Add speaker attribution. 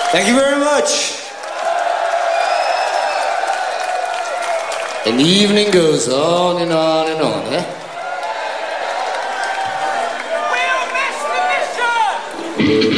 Speaker 1: Thank you very much. And the evening goes on and on and on, eh?
Speaker 2: We'll miss the mission!